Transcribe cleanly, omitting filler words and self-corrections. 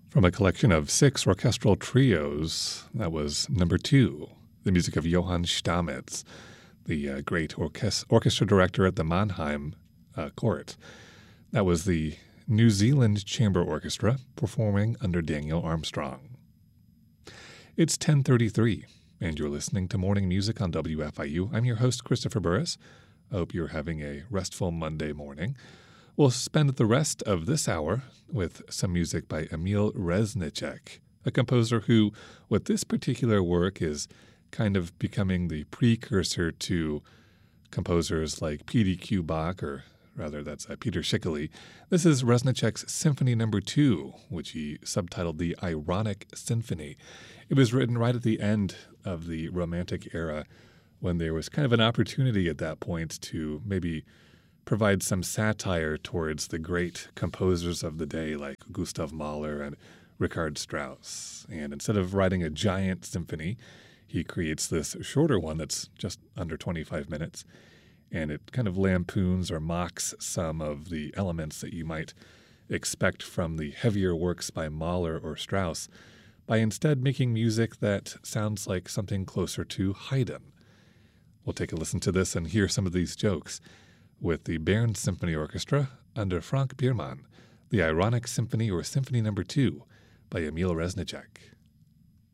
From a collection of 6 orchestral trios, that was number 2, the music of Johann Stamitz, the great orchestra director at the Mannheim Court. That was the New Zealand Chamber Orchestra performing under Daniel Armstrong. It's 10:33, and you're listening to Morning Music on WFIU. I'm your host, Christopher Burris. I hope you're having a restful Monday morning. We'll spend the rest of this hour with some music by Emil Reznicek, a composer who, with this particular work, is kind of becoming the precursor to composers like P.D.Q. Bach, or rather that's Peter Schickele. This is Reznicek's Symphony No. 2, which he subtitled the Ironic Symphony. It was written right at the end of the Romantic era, when there was kind of an opportunity at that point to maybe provide some satire towards the great composers of the day like Gustav Mahler and Richard Strauss. And instead of writing a giant symphony, he creates this shorter one that's just under 25 minutes, and it kind of lampoons or mocks some of the elements that you might expect from the heavier works by Mahler or Strauss, by instead making music that sounds like something closer to Haydn. We'll take a listen to this and hear some of these jokes with the Bern Symphony Orchestra under Frank Biermann, the Ironic Symphony or Symphony No. 2 by Emil Reznicek.